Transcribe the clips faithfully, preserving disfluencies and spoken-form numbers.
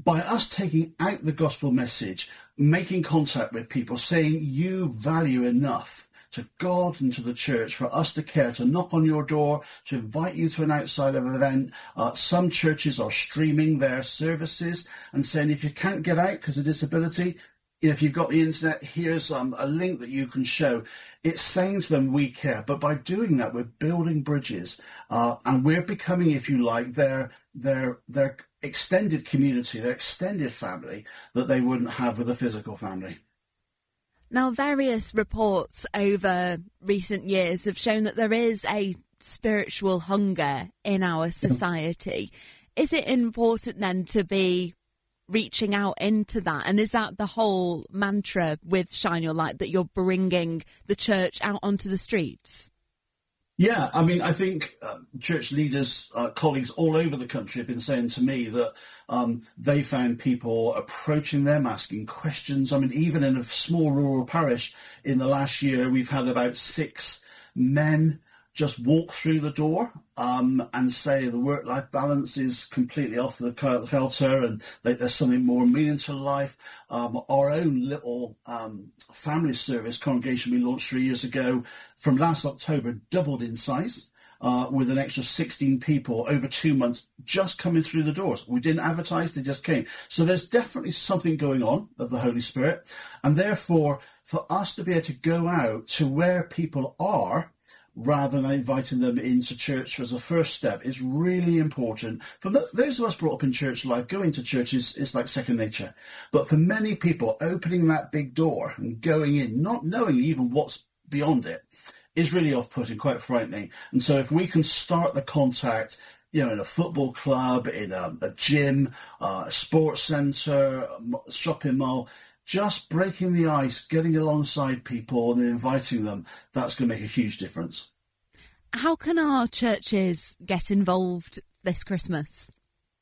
by us taking out the gospel message, making contact with people, saying you value enough to God and to the church for us to care, to knock on your door, to invite you to an outside event. Uh, some churches are streaming their services and saying if you can't get out because of disability, if you've got the internet, here's um, a link that you can show. It's saying to them, we care. But by doing that, we're building bridges uh, and we're becoming, if you like, their, their, their extended community, their extended family that they wouldn't have with a physical family. Now, various reports over recent years have shown that there is a spiritual hunger in our society. Is it important then to be reaching out into that? And is that the whole mantra with Shine Your Light, that you're bringing the church out onto the streets? Yeah, I mean, I think uh, church leaders, uh, colleagues all over the country have been saying to me that um, they found people approaching them, asking questions. I mean, even in a small rural parish in the last year, we've had about six men just walk through the door um, and say the work-life balance is completely off the kilter and that there's something more meaning to life. Um, our own little um, family service congregation we launched three years ago from last October doubled in size uh, with an extra sixteen people over two months just coming through the doors. We didn't advertise, they just came. So there's definitely something going on of the Holy Spirit. And therefore, for us to be able to go out to where people are, rather than inviting them into church as a first step, is really important. For those of us brought up in church life, going to church is, is like second nature. But for many people, opening that big door and going in, not knowing even what's beyond it, is really off-putting, quite frightening. And so if we can start the contact, you know, in a football club, in a, a gym, uh, a sports centre, a shopping mall, just breaking the ice, getting alongside people and then inviting them, that's going to make a huge difference. How can our churches get involved this Christmas?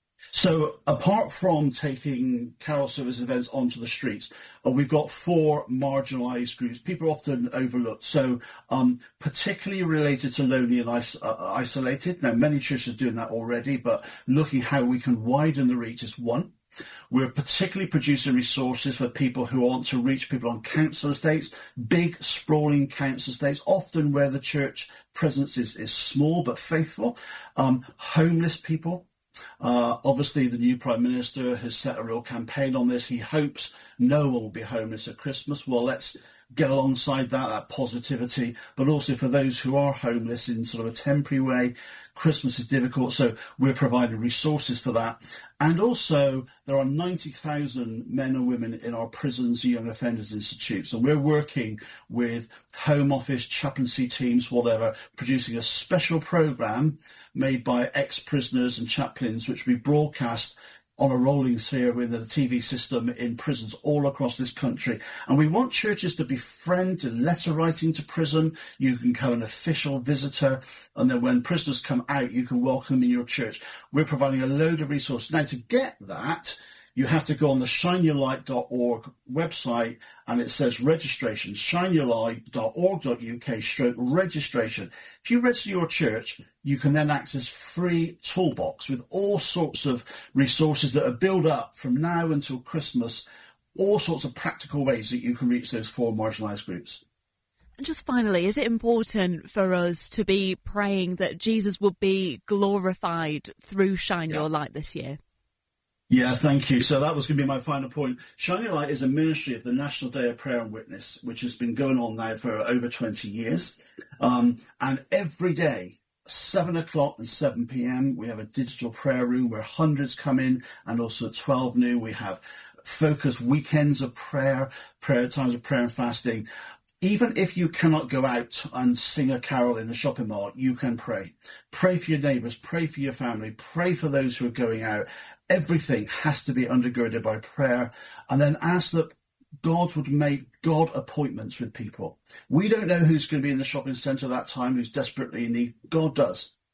So apart from taking carol service events onto the streets, uh, we've got four marginalised groups. People are often overlooked. So um, particularly related to lonely and is- uh, isolated. Now, many churches are doing that already, but looking how we can widen the reach is one. We're particularly producing resources for people who want to reach people on council estates, big, sprawling council estates, often where the church presence is, is small but faithful. Um, homeless people. Uh, obviously, the new Prime Minister has set a real campaign on this. He hopes no one will be homeless at Christmas. Well, let's get alongside that, that positivity. But also for those who are homeless in sort of a temporary way, Christmas is difficult, so we're providing resources for that. And also, there are ninety thousand men and women in our prisons and young offenders institutes, and we're working with Home Office, chaplaincy teams, whatever, producing a special programme made by ex-prisoners and chaplains, which we broadcast on a rolling sphere with the T V system in prisons all across this country. And we want churches to befriend, to letter writing to prison. You can become an official visitor. And then when prisoners come out, you can welcome them in your church. We're providing a load of resources. Now, to get that, you have to go on the shine your light dot org website, and it says registration, shine your light dot org dot U K stroke registration. If you register your church, you can then access free toolbox with all sorts of resources that are built up from now until Christmas, all sorts of practical ways that you can reach those four marginalised groups. And just finally, is it important for us to be praying that Jesus will be glorified through Shine Yeah. Your Light this year? Yeah, thank you. So that was going to be my final point. Shine Your Light is a ministry of the National Day of Prayer and Witness, which has been going on now for over twenty years. Um, and every day, seven o'clock and seven p.m, we have a digital prayer room where hundreds come in, and also at twelve noon we have focused weekends of prayer, prayer times of prayer and fasting. Even if you cannot go out and sing a carol in the shopping mall, you can pray. Pray for your neighbours, pray for your family, pray for those who are going out. Everything has to be undergirded by prayer, and then ask that God would make God appointments with people. We don't know who's going to be in the shopping centre at that time, who's desperately in need. God does.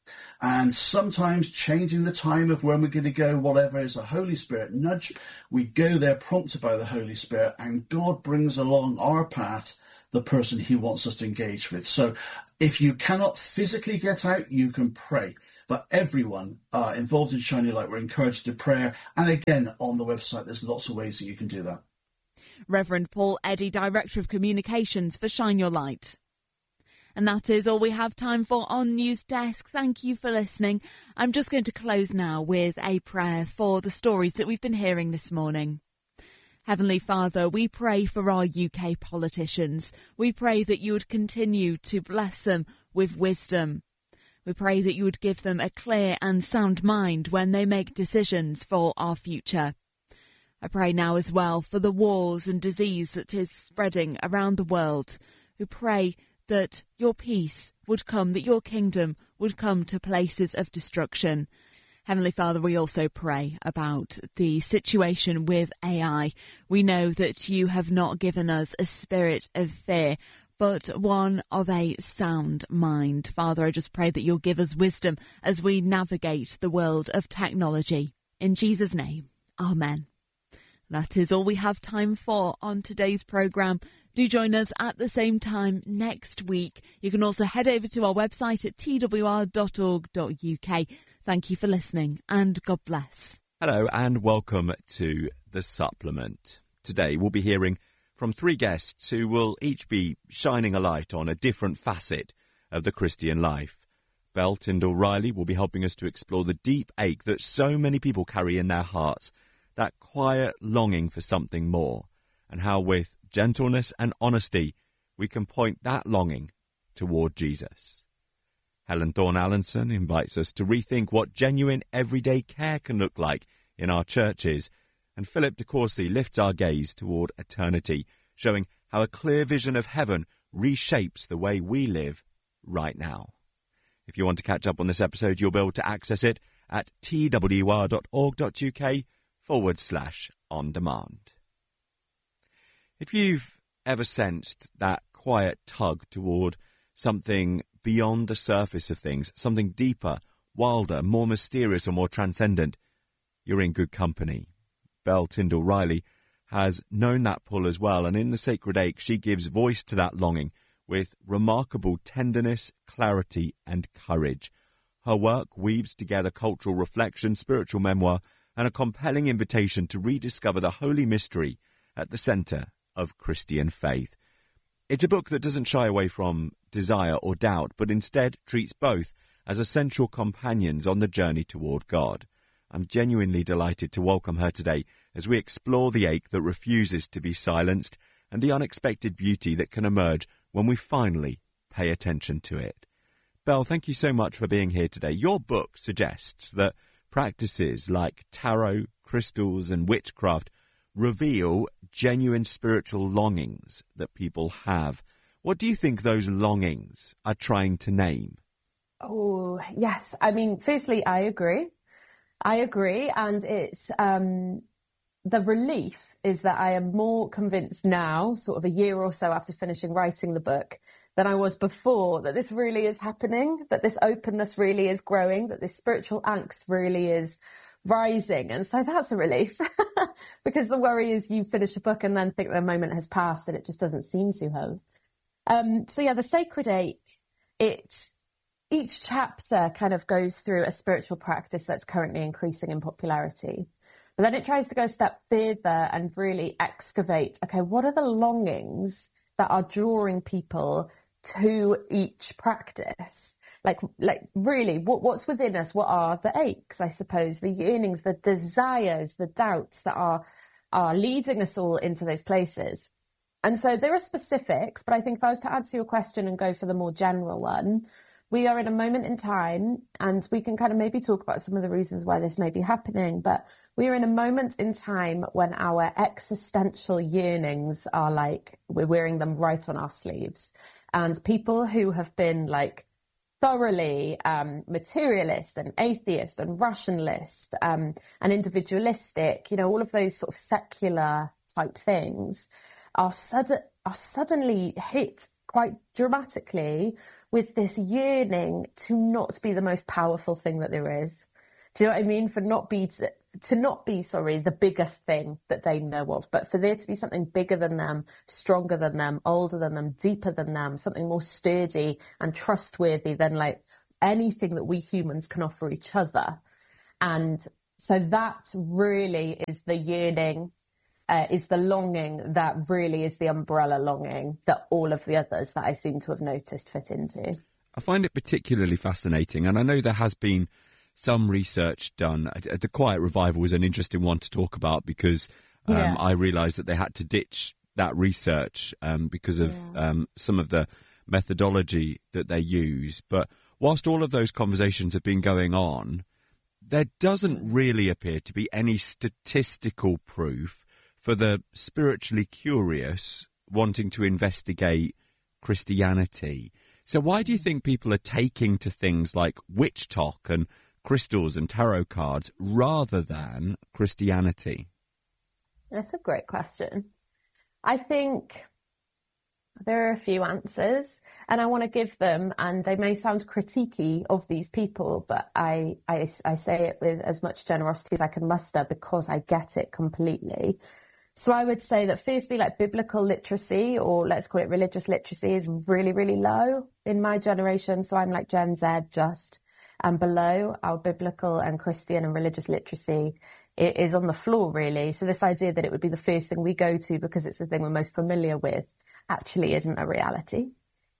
And sometimes changing the time of when we're going to go, whatever, is a Holy Spirit nudge. We go there prompted by the Holy Spirit, and God brings along our path the person he wants us to engage with. So if you cannot physically get out, you can pray. But everyone uh, involved in Shine Your Light, we're encouraged to prayer. And again, on the website, there's lots of ways that you can do that. Reverend Paul Eddy, Director of Communications for Shine Your Light. And that is all we have time for on News Desk. Thank you for listening. I'm just going to close now with a prayer for the stories that we've been hearing this morning. Heavenly Father, we pray for our U K politicians. We pray that you would continue to bless them with wisdom. We pray that you would give them a clear and sound mind when they make decisions for our future. I pray now as well for the wars and disease that is spreading around the world. We pray that your peace would come, that your kingdom would come to places of destruction. Heavenly Father, we also pray about the situation with A I. We know that you have not given us a spirit of fear, but one of a sound mind. Father, I just pray that you'll give us wisdom as we navigate the world of technology. In Jesus' name, amen. That is all we have time for on today's programme. Do join us at the same time next week. You can also head over to our website at t w r dot org dot u k. Thank you for listening, and God bless. Hello and welcome to The Supplement. Today we'll be hearing from three guests who will each be shining a light on a different facet of the Christian life. Belle Tyndall Riley will be helping us to explore the deep ache that so many people carry in their hearts, that quiet longing for something more, and how with gentleness and honesty we can point that longing toward Jesus. Helen Thorne-Allinson invites us to rethink what genuine everyday care can look like in our churches, and Philip de Courcy lifts our gaze toward eternity, showing how a clear vision of heaven reshapes the way we live right now. If you want to catch up on this episode, you'll be able to access it at t w r dot org dot u k forward slash on demand. If you've ever sensed that quiet tug toward something beyond the surface of things, something deeper, wilder, more mysterious or more transcendent, you're in good company. Belle Tyndall Riley has known that pull as well, and in The Sacred Ache she gives voice to that longing with remarkable tenderness, clarity and courage. Her work weaves together cultural reflection, spiritual memoir, and a compelling invitation to rediscover the holy mystery at the centre of Christian faith. It's a book that doesn't shy away from desire or doubt, but instead treats both as essential companions on the journey toward God. I'm genuinely delighted to welcome her today as we explore the ache that refuses to be silenced and the unexpected beauty that can emerge when we finally pay attention to it. Belle, thank you so much for being here today. Your book suggests that practices like tarot, crystals and witchcraft reveal genuine spiritual longings that people have. What do you think those longings are trying to name? Oh, yes. I mean, firstly, I agree. I agree. And it's um, the relief is that I am more convinced now, sort of a year or so after finishing writing the book, than I was before, that this really is happening, that this openness really is growing, that this spiritual angst really is rising. And so that's a relief because the worry is you finish a book and then think the moment has passed and it just doesn't seem to have. Um, so yeah, The Sacred Ache, it, each chapter kind of goes through a spiritual practice that's currently increasing in popularity. But then it tries to go a step further and really excavate, okay, what are the longings that are drawing people to each practice? Like, like really, what, what's within us? What are the aches, I suppose, the yearnings, the desires, the doubts that are are leading us all into those places? And so there are specifics, but I think if I was to answer your question and go for the more general one, we are in a moment in time, and we can kind of maybe talk about some of the reasons why this may be happening, but we are in a moment in time when our existential yearnings are like, we're wearing them right on our sleeves. And people who have been like thoroughly um, materialist and atheist and rationalist um, and individualistic, you know, all of those sort of secular type things are, sudden, are suddenly hit quite dramatically with this yearning to not be the most powerful thing that there is. Do you know what I mean? For not be to, to not be, sorry, the biggest thing that they know of, but for there to be something bigger than them, stronger than them, older than them, deeper than them, something more sturdy and trustworthy than like anything that we humans can offer each other. And so that really is the yearning, uh, is the longing that really is the umbrella longing that all of the others that I seem to have noticed fit into. I find it particularly fascinating, and I know there has been some research done. The Quiet Revival was an interesting one to talk about because um, yeah. I realised that they had to ditch that research um, because of yeah. um, some of the methodology that they use. But whilst all of those conversations have been going on, there doesn't really appear to be any statistical proof for the spiritually curious wanting to investigate Christianity. So why do you think people are taking to things like witch talk and crystals and tarot cards rather than Christianity? That's a great question. I think there are a few answers and I want to give them, and they may sound critiquey of these people, but I, I, I say it with as much generosity as I can muster because I get it completely. So I would say that firstly, like biblical literacy, or let's call it religious literacy, is really, really low in my generation. So I'm like Gen Z just. And below, our biblical and Christian and religious literacy it is on the floor, really. So this idea that it would be the first thing we go to because it's the thing we're most familiar with actually isn't a reality.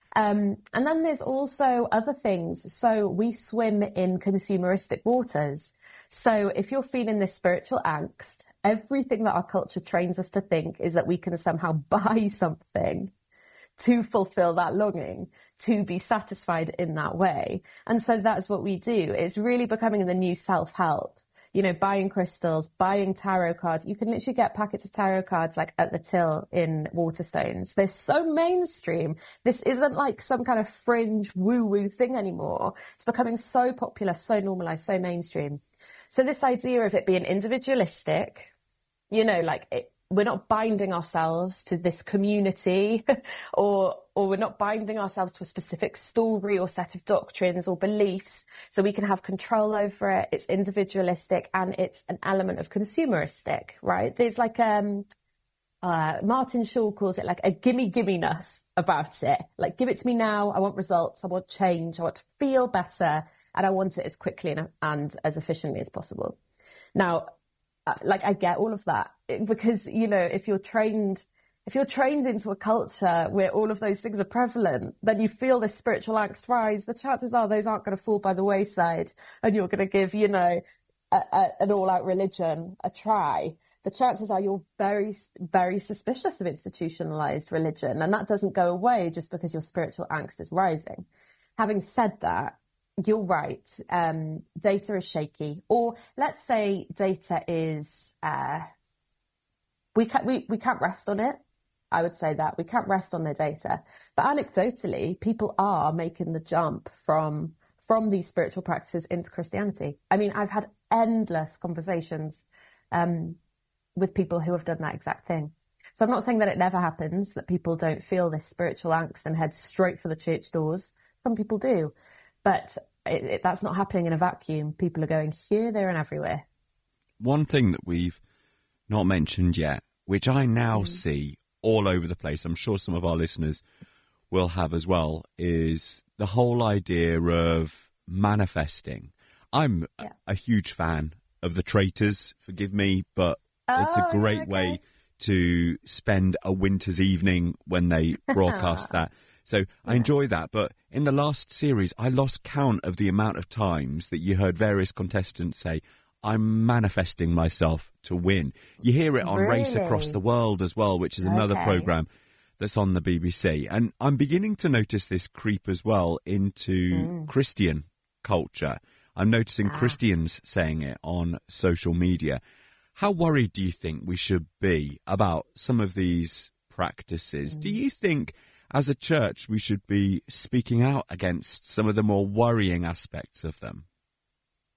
Um, and then there's also other things. So we swim in consumeristic waters. So if you're feeling this spiritual angst, everything that our culture trains us to think is that we can somehow buy something to fulfill that longing, to be satisfied in that way. And so that's what we do. It's really becoming the new self-help, you know, buying crystals, buying tarot cards. You can literally get packets of tarot cards like at the till in Waterstones. They're so mainstream. This isn't like some kind of fringe woo-woo thing anymore. It's becoming so popular, so normalized, so mainstream. So this idea of it being individualistic, you know, like it, we're not binding ourselves to this community or or we're not binding ourselves to a specific story or set of doctrines or beliefs so we can have control over it. It's individualistic and it's an element of consumeristic, right? There's like um uh Martin Shaw calls it like a gimme gimme-ness about it. Like, give it to me now. I want results. I want change. I want to feel better. And I want it as quickly and, and as efficiently as possible. Now, like, I get all of that because, you know, if you're trained, if you're trained into a culture where all of those things are prevalent, then you feel this spiritual angst rise. The chances are those aren't going to fall by the wayside and you're going to give, you know, a, a, an all-out religion a try. The chances are you're very, very suspicious of institutionalized religion, and that doesn't go away just because your spiritual angst is rising. Having said that, you're right. Um, data is shaky, or let's say data is uh, we can't we, we can't rest on it. I would say that we can't rest on their data, but anecdotally, people are making the jump from from these spiritual practices into Christianity. I mean, I've had endless conversations um, with people who have done that exact thing. So I'm not saying that it never happens, that people don't feel this spiritual angst and head straight for the church doors. Some people do. But it, it, that's not happening in a vacuum. People are going here, there and everywhere. One thing that we've not mentioned yet, which I now mm. see all over the place, I'm sure some of our listeners will have as well, is the whole idea of manifesting. I'm yeah. a, a huge fan of the Traitors, forgive me, but oh, it's a great okay. way to spend a winter's evening when they broadcast that. So I enjoy that. But in the last series, I lost count of the amount of times that you heard various contestants say, I'm manifesting myself to win. You hear it on really? Race Across the World as well, which is another okay. programme that's on the B B C. And I'm beginning to notice this creep as well into mm. Christian culture. I'm noticing ah. Christians saying it on social media. How worried do you think we should be about some of these practices? Mm. Do you think, as a church, we should be speaking out against some of the more worrying aspects of them?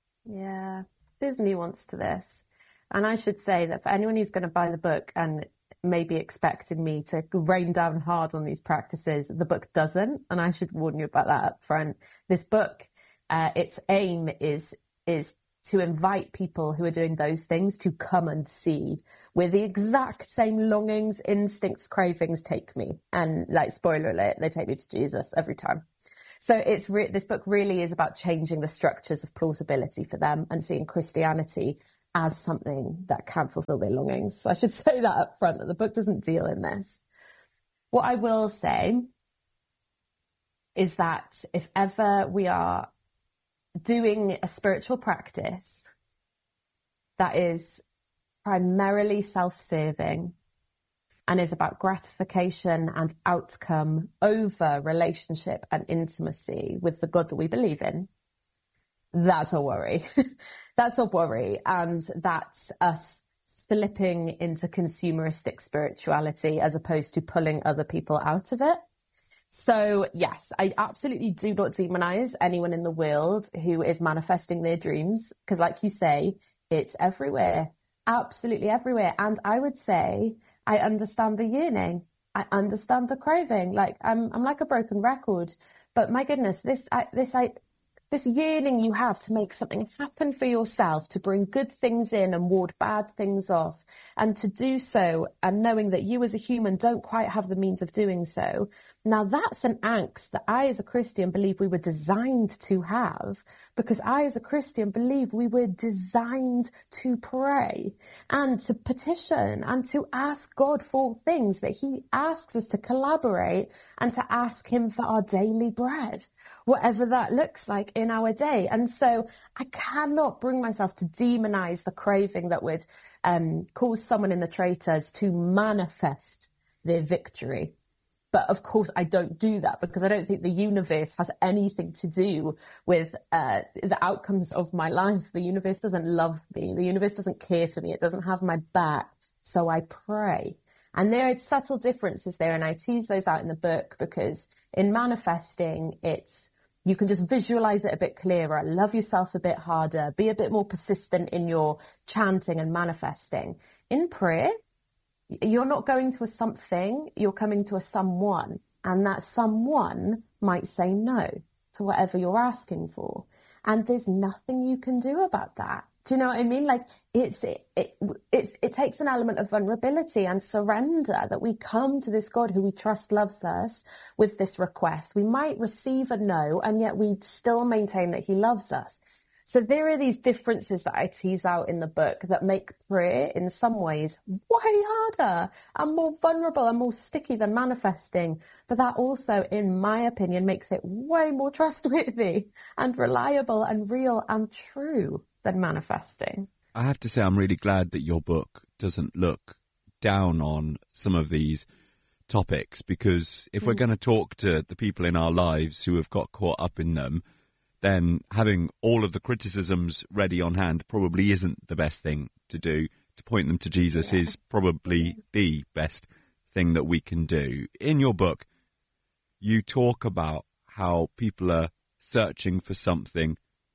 Yeah, there's nuance to this. And I should say that for anyone who's going to buy the book and maybe expecting me to rain down hard on these practices. The book doesn't, and I should warn you about that up front. This book, uh, its aim is is to invite people who are doing those things to come and see where the exact same longings, instincts, cravings take me. And like, spoiler alert, they take me to Jesus every time. So it's re- this book really is about changing the structures of plausibility for them and seeing Christianity as something that can fulfill their longings. So I should say that up front, that the book doesn't deal in this. What I will say is that if ever we are doing a spiritual practice that is primarily self-serving and is about gratification and outcome over relationship and intimacy with the God that we believe in, that's a worry. That's a worry. And that's us slipping into consumeristic spirituality as opposed to pulling other people out of it. So yes, I absolutely do not demonize anyone in the world who is manifesting their dreams, because like you say, it's everywhere, absolutely everywhere. And I would say I understand the yearning. I understand the craving. Like I'm, I'm like a broken record, but my goodness, this, I, this, I, this yearning you have to make something happen for yourself, to bring good things in and ward bad things off, and to do so and knowing that you as a human don't quite have the means of doing so. Now that's an angst that I as a Christian believe we were designed to have, because I as a Christian believe we were designed to pray and to petition and to ask God for things, that he asks us to collaborate and to ask him for our daily bread, whatever that looks like in our day. And so I cannot bring myself to demonize the craving that would um, cause someone in the traitors to manifest their victory. But of course, I don't do that, because I don't think the universe has anything to do with uh, the outcomes of my life. The universe doesn't love me. The universe doesn't care for me. It doesn't have my back. So I pray. And there are subtle differences there. And I tease those out in the book, because in manifesting, it's, you can just visualize it a bit clearer, love yourself a bit harder, be a bit more persistent in your chanting and manifesting. In prayer, you're not going to a something, you're coming to a someone, and that someone might say no to whatever you're asking for. And there's nothing you can do about that. Do you know what I mean? Like it's, it, it, it's, it takes an element of vulnerability and surrender, that we come to this God who we trust loves us with this request. We might receive a no, and yet we still maintain that he loves us. So there are these differences that I tease out in the book that make prayer in some ways way harder and more vulnerable and more sticky than manifesting. But that also, in my opinion, makes it way more trustworthy and reliable and real and true than manifesting. I have to say, I'm really glad that your book doesn't look down on some of these topics, because if mm. we're going to talk to the people in our lives who have got caught up in them, then having all of the criticisms ready on hand probably isn't the best thing to do. To point them to Jesus yeah. is probably the best thing that we can do. In your book, you talk about how people are searching for something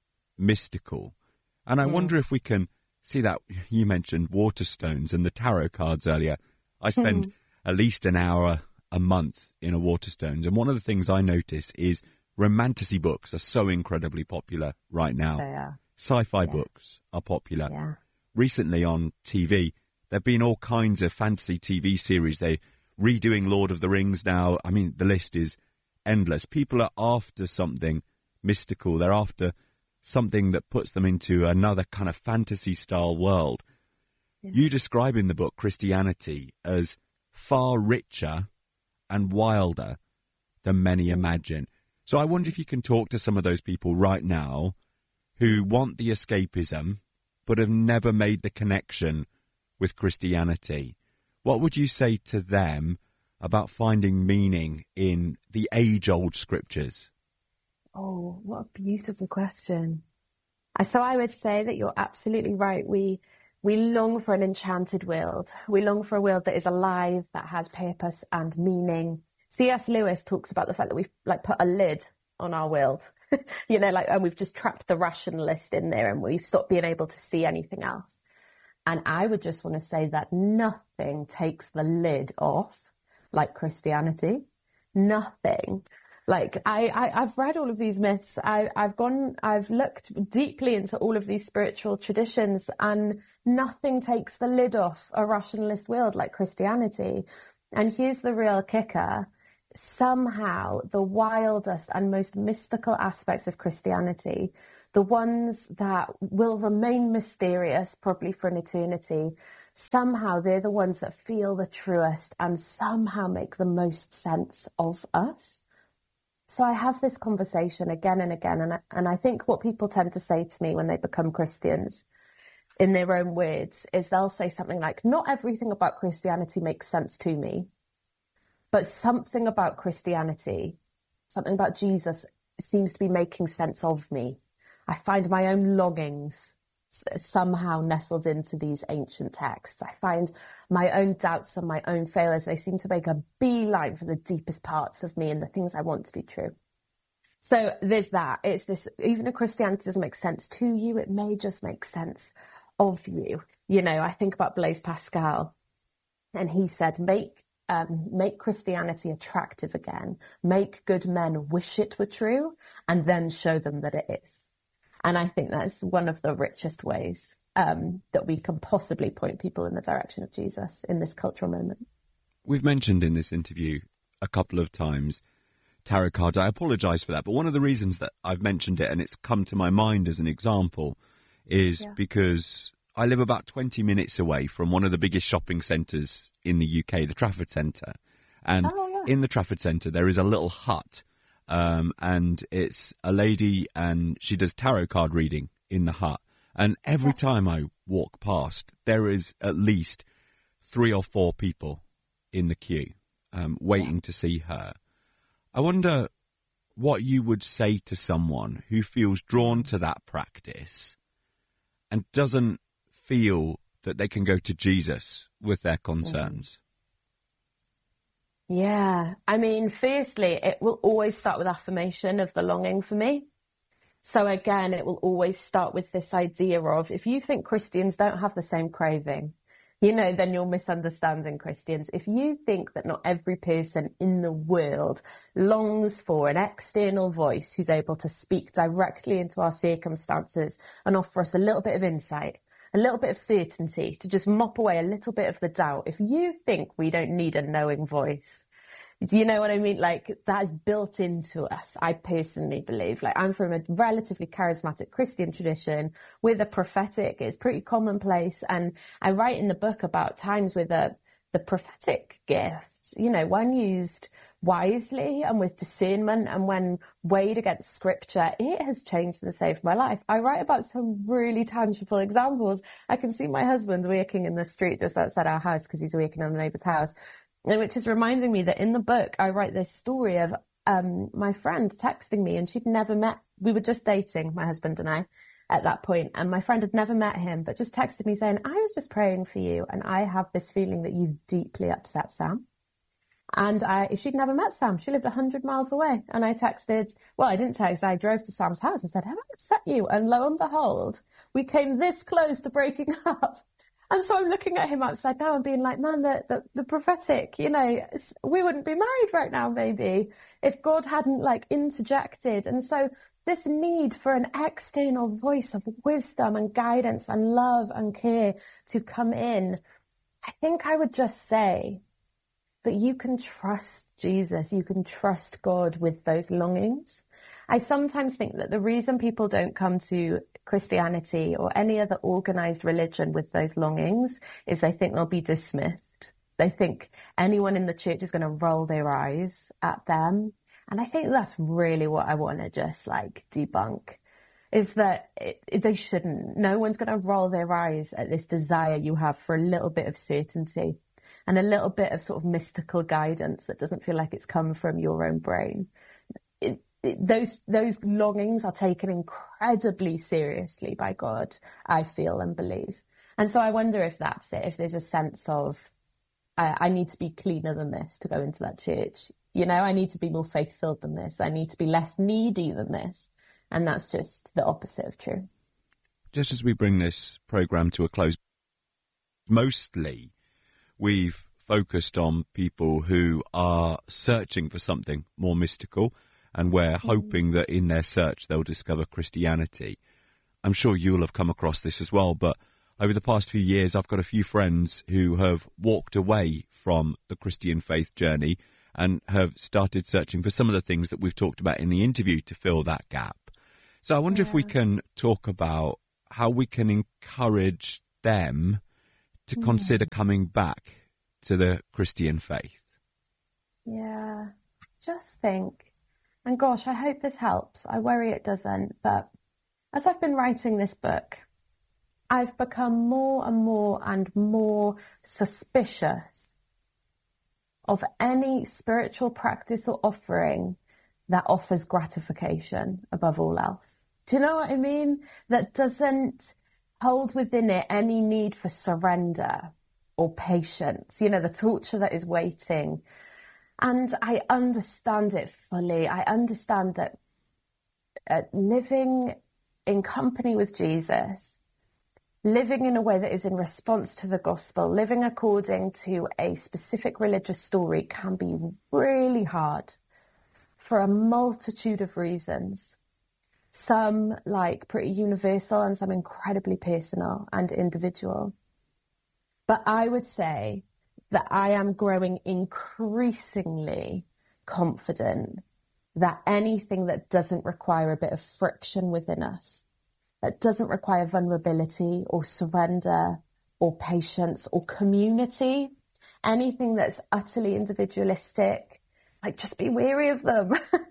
mystical. And I yeah. wonder if we can see that. You mentioned Waterstones and the tarot cards earlier. I spend mm. at least an hour a month in a Waterstones. And one of the things I notice is romantasy books are so incredibly popular right now. They are. Sci-fi yeah. books are popular. Yeah. Recently on T V, there have been all kinds of fantasy T V series. They're redoing Lord of the Rings now. I mean, the list is endless. People are after something mystical. They're after something that puts them into another kind of fantasy-style world. Yeah. You describe in the book Christianity as far richer and wilder than many imagine. So I wonder if you can talk to some of those people right now who want the escapism but have never made the connection with Christianity. What would you say to them about finding meaning in the age-old scriptures? Oh, what a beautiful question. So I would say that you're absolutely right. We we long for an enchanted world. We long for a world that is alive, that has purpose and meaning. C S Lewis talks about the fact that we've like put a lid on our world, you know, like, and we've just trapped the rationalist in there and we've stopped being able to see anything else. And I would just want to say that nothing takes the lid off like Christianity. Nothing. Like I, I, I've read all of these myths. I, I've gone, I've looked deeply into all of these spiritual traditions, and nothing takes the lid off a rationalist world like Christianity. And here's the real kicker. Somehow the wildest and most mystical aspects of Christianity, the ones that will remain mysterious probably for an eternity, somehow they're the ones that feel the truest and somehow make the most sense of us. So I have this conversation again and again, and I, and I think what people tend to say to me when they become Christians, in their own words, is they'll say something like, not everything about Christianity makes sense to me, but something about Christianity, something about Jesus seems to be making sense of me. I find my own longings somehow nestled into these ancient texts. I find my own doubts and my own failures, they seem to make a beeline for the deepest parts of me and the things I want to be true. So there's that. It's this, even if Christianity doesn't make sense to you, it may just make sense of you. You know, I think about Blaise Pascal, and he said, make Um, make Christianity attractive again, make good men wish it were true, and then show them that it is. And I think that's one of the richest ways um, that we can possibly point people in the direction of Jesus in this cultural moment. We've mentioned in this interview a couple of times tarot cards. I apologise for that, but one of the reasons that I've mentioned it and it's come to my mind as an example is yeah. because I live about twenty minutes away from one of the biggest shopping centres in the U K, the Trafford Centre. And oh, yeah. in the Trafford Centre, there is a little hut. Um, and it's a lady, and she does tarot card reading in the hut. And every yeah. time I walk past, there is at least three or four people in the queue um, waiting yeah. to see her. I wonder what you would say to someone who feels drawn to that practice and doesn't feel that they can go to Jesus with their concerns. Yeah, I mean, firstly, it will always start with affirmation of the longing for me. So again, it will always start with this idea of, if you think Christians don't have the same craving, you know, then you're misunderstanding Christians. If you think that not every person in the world longs for an external voice who's able to speak directly into our circumstances and offer us a little bit of insight, a little bit of certainty to just mop away a little bit of the doubt. If you think we don't need a knowing voice, do you know what I mean? Like, that is built into us, I personally believe. Like, I'm from a relatively charismatic Christian tradition where the prophetic is pretty commonplace. And I write in the book about times where the, the prophetic gift, you know, when used wisely and with discernment and when weighed against scripture, it has changed and saved my life. I write about some really tangible examples. I can see my husband working in the street just outside our house because he's working on the neighbour's house, which is reminding me that in the book I write this story of um, my friend texting me, and she'd never met, we were just dating, my husband and I, at that point, and my friend had never met him, but just texted me saying, I was just praying for you and I have this feeling that you've deeply upset Sam. And I, she'd never met Sam. She lived one hundred miles away. And I texted, well, I didn't text, I drove to Sam's house and said, have I upset you? And lo and behold, we came this close to breaking up. And so I'm looking at him upside down and being like, man, the, the, the prophetic, you know, we wouldn't be married right now, maybe, if God hadn't like interjected. And so this need for an external voice of wisdom and guidance and love and care to come in, I think I would just say that you can trust Jesus, you can trust God with those longings. I sometimes think that the reason people don't come to Christianity or any other organized religion with those longings is they think they'll be dismissed. They think anyone in the church is going to roll their eyes at them. And I think that's really what I want to just like debunk, is that it, it, they shouldn't. No one's going to roll their eyes at this desire you have for a little bit of certainty and a little bit of sort of mystical guidance that doesn't feel like it's come from your own brain. It, it, those those longings are taken incredibly seriously by God, I feel and believe. And so I wonder if that's it, if there's a sense of, I, I need to be cleaner than this to go into that church. You know, I need to be more faith-filled than this. I need to be less needy than this. And that's just the opposite of true. Just as we bring this programme to a close, mostly we've focused on people who are searching for something more mystical, and we're mm. hoping that in their search they'll discover Christianity. I'm sure you'll have come across this as well, but over the past few years I've got a few friends who have walked away from the Christian faith journey and have started searching for some of the things that we've talked about in the interview to fill that gap. So I wonder yeah. if we can talk about how we can encourage them to yeah. consider coming back to the Christian faith. Yeah, just think, and gosh, I hope this helps. I worry it doesn't, but as I've been writing this book, I've become more and more and more suspicious of any spiritual practice or offering that offers gratification above all else. Do you know what I mean? That doesn't hold within it any need for surrender or patience, you know, the torture that is waiting. And I understand it fully. I understand that uh, living in company with Jesus, living in a way that is in response to the gospel, living according to a specific religious story can be really hard for a multitude of reasons. Some like pretty universal and some incredibly personal and individual. But I would say that I am growing increasingly confident that anything that doesn't require a bit of friction within us, that doesn't require vulnerability or surrender or patience or community, anything that's utterly individualistic, like just be wary of them.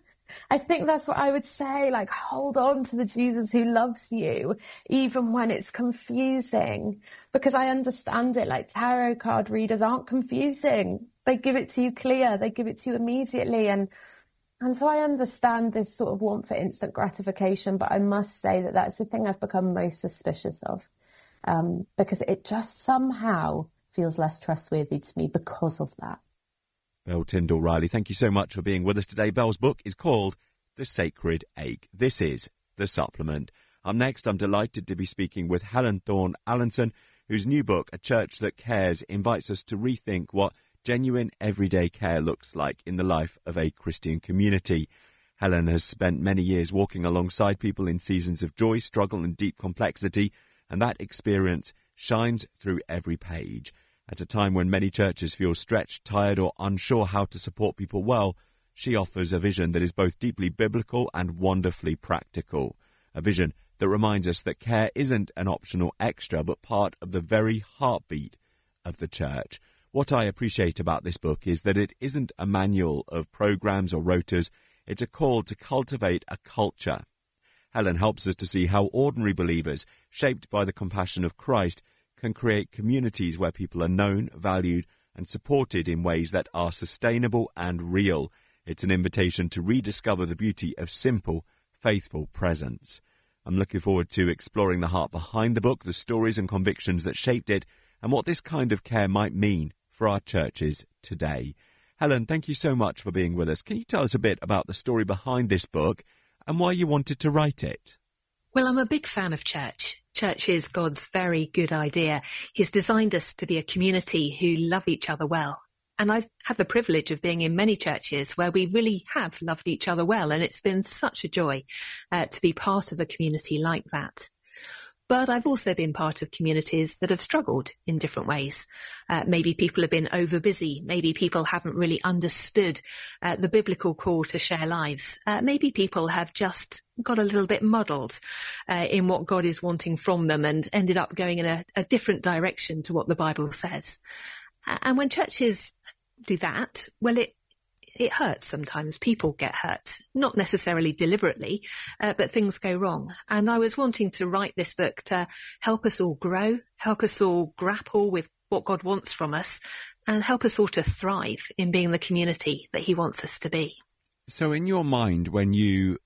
I think that's what I would say, like hold on to the Jesus who loves you, even when it's confusing, because I understand it. Like tarot card readers aren't confusing. They give it to you clear. They give it to you immediately. And And so I understand this sort of want for instant gratification, but I must say that that's the thing I've become most suspicious of, um, because it just somehow feels less trustworthy to me because of that. Belle Tyndall Riley, thank you so much for being with us today. Belle's book is called The Sacred Ache. This is The Supplement. Up next, I'm delighted to be speaking with Helen Thorne Allinson, whose new book, A Church That Cares, invites us to rethink what genuine everyday care looks like in the life of a Christian community. Helen has spent many years walking alongside people in seasons of joy, struggle and deep complexity, and that experience shines through every page. At a time when many churches feel stretched, tired or unsure how to support people well, she offers a vision that is both deeply biblical and wonderfully practical. A vision that reminds us that care isn't an optional extra, but part of the very heartbeat of the church. What I appreciate about this book is that it isn't a manual of programs or rotas. It's a call to cultivate a culture. Helen helps us to see how ordinary believers, shaped by the compassion of Christ, can create communities where people are known, valued, and supported in ways that are sustainable and real. It's an invitation to rediscover the beauty of simple, faithful presence. I'm looking forward to exploring the heart behind the book, the stories and convictions that shaped it, and what this kind of care might mean for our churches today. Helen, thank you so much for being with us. Can you tell us a bit about the story behind this book and why you wanted to write it? Well, I'm a big fan of church. Church is God's very good idea. He's designed us to be a community who love each other well. And I've had the privilege of being in many churches where we really have loved each other well. And it's been such a joy uh, to be part of a community like that. But I've also been part of communities that have struggled in different ways. Uh, maybe people have been over busy. Maybe people haven't really understood uh, the biblical call to share lives. Uh, maybe people have just got a little bit muddled uh, in what God is wanting from them and ended up going in a, a different direction to what the Bible says. And when churches do that, well, it It hurts sometimes. People get hurt, not necessarily deliberately, uh, but things go wrong. And I was wanting to write this book to help us all grow, help us all grapple with what God wants from us, and help us all to thrive in being the community that he wants us to be. So in your mind, when you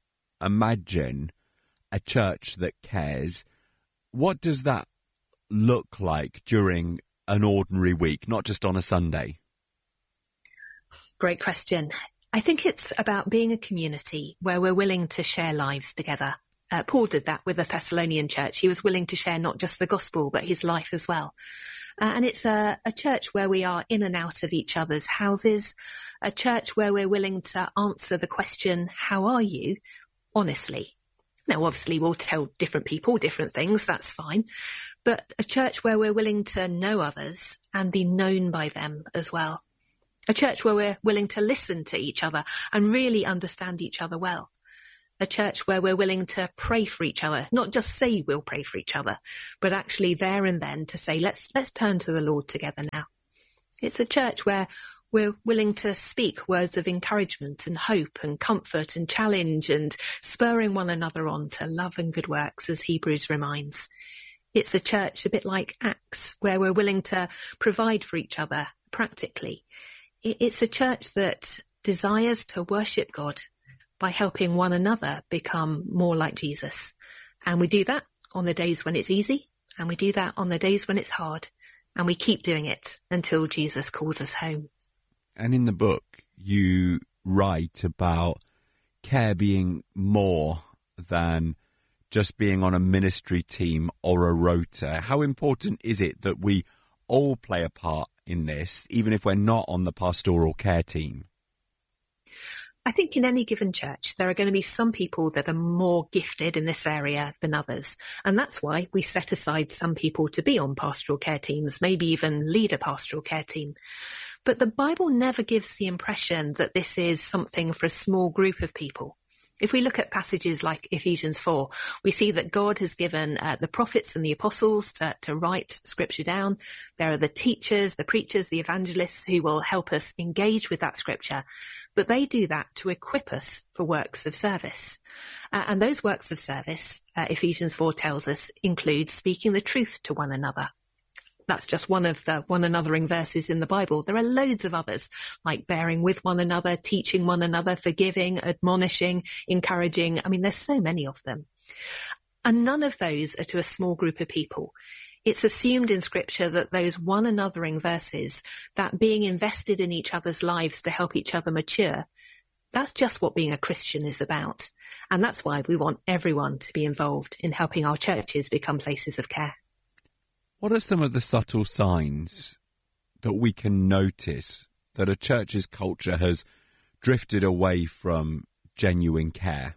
imagine a church that cares, what does that look like during an ordinary week, not just on a Sunday? Great question. I think it's about being a community where we're willing to share lives together. Uh, Paul did that with the Thessalonian church. He was willing to share not just the gospel, but his life as well. Uh, and it's a, a church where we are in and out of each other's houses, a church where we're willing to answer the question, how are you? Honestly. Now, obviously, we'll tell different people different things. That's fine. But a church where we're willing to know others and be known by them as well. A church where we're willing to listen to each other and really understand each other well. A church where we're willing to pray for each other, not just say we'll pray for each other, but actually there and then to say, let's let's turn to the Lord together now. It's a church where we're willing to speak words of encouragement and hope and comfort and challenge and spurring one another on to love and good works, as Hebrews reminds. It's a church a bit like Acts, where we're willing to provide for each other practically. It's a church that desires to worship God by helping one another become more like Jesus. And we do that on the days when it's easy, and we do that on the days when it's hard, and we keep doing it until Jesus calls us home. And in the book, you write about care being more than just being on a ministry team or a rota. How important is it that we all play a part in this, even if we're not on the pastoral care team? I think in any given church, there are going to be some people that are more gifted in this area than others. And that's why we set aside some people to be on pastoral care teams, maybe even lead a pastoral care team. But the Bible never gives the impression that this is something for a small group of people. If we look at passages like Ephesians four, we see that God has given uh, the prophets and the apostles to, to write scripture down. There are the teachers, the preachers, the evangelists who will help us engage with that scripture. But they do that to equip us for works of service. Uh, and those works of service, uh, Ephesians four tells us, include speaking the truth to one another. That's just one of the one anothering verses in the Bible. There are loads of others, like bearing with one another, teaching one another, forgiving, admonishing, encouraging. I mean, there's so many of them. And none of those are to a small group of people. It's assumed in Scripture that those one anothering verses, that being invested in each other's lives to help each other mature, that's just what being a Christian is about. And that's why we want everyone to be involved in helping our churches become places of care. What are some of the subtle signs that we can notice that a church's culture has drifted away from genuine care?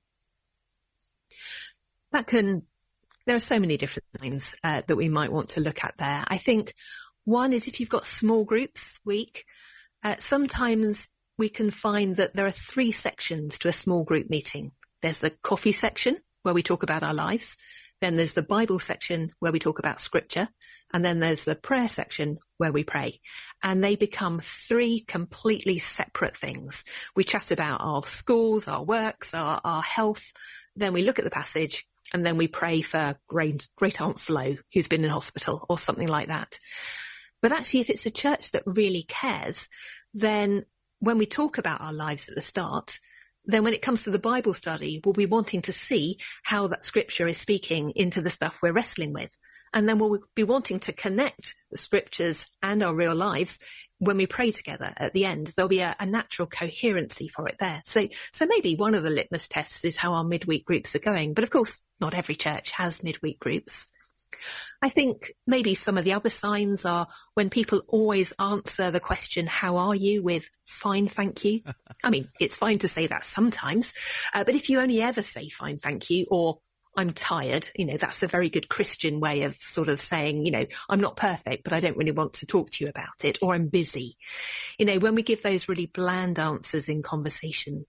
That can, there are so many different signs uh, that we might want to look at there. I think one is if you've got small groups week, uh, sometimes we can find that there are three sections to a small group meeting. There's the coffee section where we talk about our lives. Then there's the Bible section where we talk about scripture. And then there's the prayer section where we pray. And they become three completely separate things. We chat about our schools, our works, our, our health. Then we look at the passage and then we pray for great, great Aunt Flo, who's been in hospital or something like that. But actually, if it's a church that really cares, then when we talk about our lives at the start, then when it comes to the Bible study, we'll be wanting to see how that scripture is speaking into the stuff we're wrestling with. And then we'll be wanting to connect the scriptures and our real lives when we pray together at the end. There'll be a, a natural coherency for it there. So, so maybe one of the litmus tests is how our midweek groups are going. But of course, not every church has midweek groups. I think maybe some of the other signs are when people always answer the question, how are you, with fine, thank you. I mean, it's fine to say that sometimes, uh, but if you only ever say fine, thank you, or I'm tired, you know, that's a very good Christian way of sort of saying, you know, I'm not perfect, but I don't really want to talk to you about it, or I'm busy. You know, when we give those really bland answers in conversation,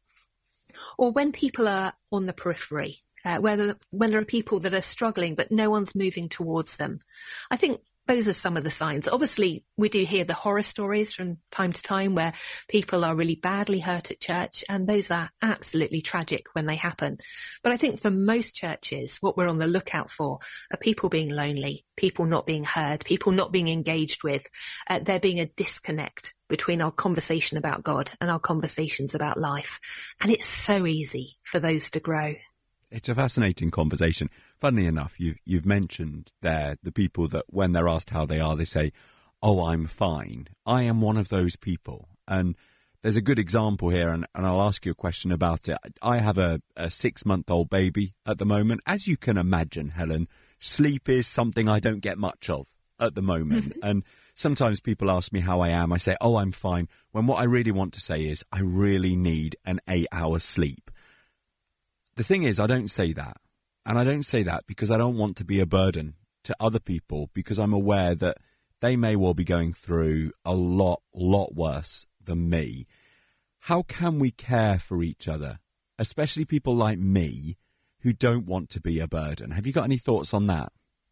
or when people are on the periphery, Uh, whether when there are people that are struggling but no one's moving towards them. I think those are some of the signs. Obviously, we do hear the horror stories from time to time where people are really badly hurt at church, and those are absolutely tragic when they happen. But I think for most churches, what we're on the lookout for are people being lonely, people not being heard, people not being engaged with, uh, there being a disconnect between our conversation about God and our conversations about life. And it's so easy for those to grow. It's a fascinating conversation. Funnily enough, you've, you've mentioned there the people that when they're asked how they are, they say, oh, I'm fine. I am one of those people. And there's a good example here, and, and I'll ask you a question about it. I have a, a six-month-old baby at the moment. As you can imagine, Helen, sleep is something I don't get much of at the moment. And sometimes people ask me how I am. I say, oh, I'm fine. When what I really want to say is, I really need an eight-hour sleep. The thing is, I don't say that. And I don't say that because I don't want to be a burden to other people, because I'm aware that they may well be going through a lot, lot worse than me. How can we care for each other, especially people like me who don't want to be a burden? Have you got any thoughts on that?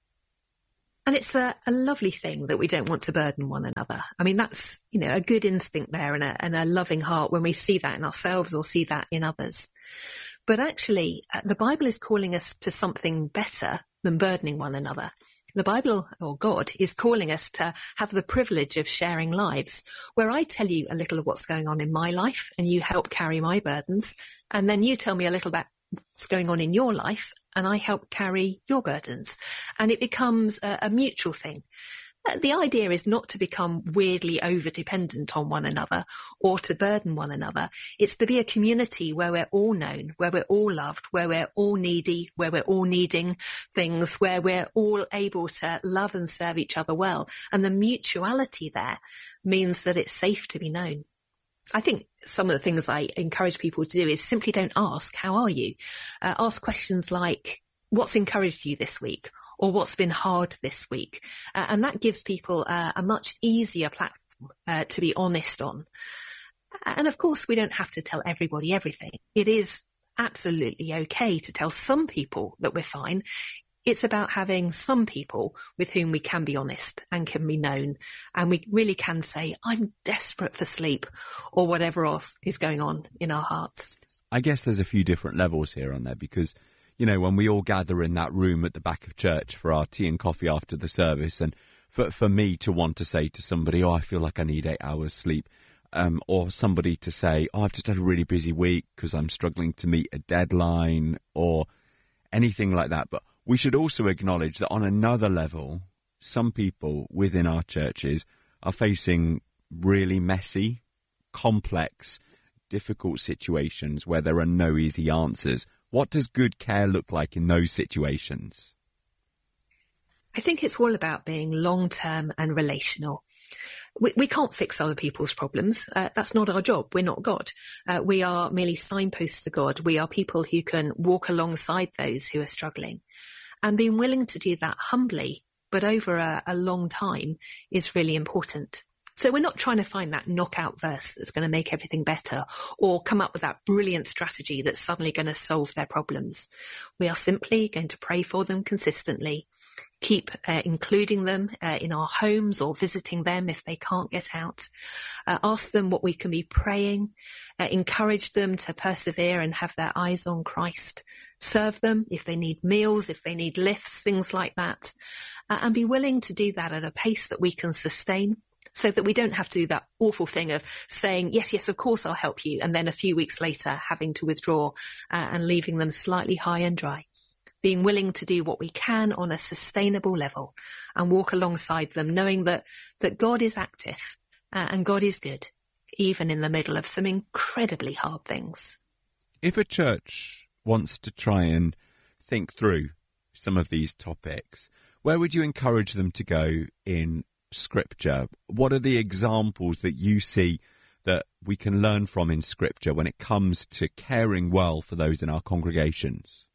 And it's a, a lovely thing that we don't want to burden one another. I mean, that's, you know, a good instinct there, and a, and a loving heart when we see that in ourselves or see that in others. But actually, uh, the Bible is calling us to something better than burdening one another. The Bible, or God, is calling us to have the privilege of sharing lives, where I tell you a little of what's going on in my life and you help carry my burdens, and then you tell me a little about what's going on in your life and I help carry your burdens. And it becomes a, a mutual thing. The idea is not to become weirdly over-dependent on one another or to burden one another. It's to be a community where we're all known, where we're all loved, where we're all needy, where we're all needing things, where we're all able to love and serve each other well. And the mutuality there means that it's safe to be known. I think some of the things I encourage people to do is simply don't ask, how are you? Uh, ask questions like, what's encouraged you this week? Or what's been hard this week? Uh, and that gives people uh, a much easier platform uh, to be honest on. And of course, we don't have to tell everybody everything. It is absolutely okay to tell some people that we're fine. It's about having some people with whom we can be honest and can be known. And we really can say, I'm desperate for sleep, or whatever else is going on in our hearts. I guess there's a few different levels here on there, because, you know, when we all gather in that room at the back of church for our tea and coffee after the service, and for, for me to want to say to somebody, oh, I feel like I need eight hours sleep, um, or somebody to say, oh, I've just had a really busy week because I'm struggling to meet a deadline, or anything like that. But we should also acknowledge that on another level, some people within our churches are facing really messy, complex, difficult situations where there are no easy answers. What does good care look like in those situations? I think it's all about being long-term and relational. We, we can't fix other people's problems. Uh, that's not our job. We're not God. Uh, we are merely signposts to God. We are people who can walk alongside those who are struggling. And being willing to do that humbly, but over a, a long time, is really important. So we're not trying to find that knockout verse that's going to make everything better, or come up with that brilliant strategy that's suddenly going to solve their problems. We are simply going to pray for them consistently, keep uh, including them uh, in our homes or visiting them if they can't get out, uh, ask them what we can be praying, uh, encourage them to persevere and have their eyes on Christ, serve them if they need meals, if they need lifts, things like that, uh, and be willing to do that at a pace that we can sustain, so that we don't have to do that awful thing of saying, yes, yes, of course I'll help you, and then a few weeks later having to withdraw uh, and leaving them slightly high and dry. Being willing to do what we can on a sustainable level and walk alongside them, knowing that, that God is active uh, and God is good, even in the middle of some incredibly hard things. If a church wants to try and think through some of these topics, where would you encourage them to go in Scripture? What are the examples that you see that we can learn from in Scripture when it comes to caring well for those in our congregations?